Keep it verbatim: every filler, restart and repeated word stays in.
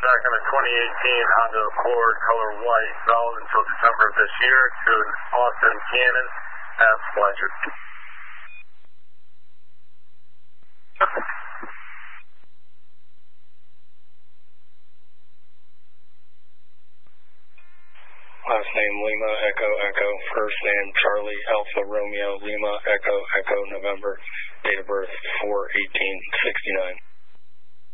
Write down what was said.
back on a twenty eighteen Honda Accord color white, valid until December of this year to an Austin Cannon at Fletcher. Last name Lima Echo Echo, first name Charlie Alpha Romeo Lima Echo Echo November, date of birth four eighteen sixty-nine.